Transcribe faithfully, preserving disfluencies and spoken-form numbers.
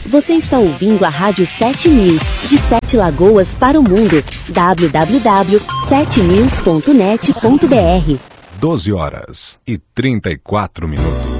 Você está ouvindo a Rádio sete News, de Sete Lagoas para o mundo. w w w ponto sete news ponto net ponto b r. doze horas e trinta e quatro minutos.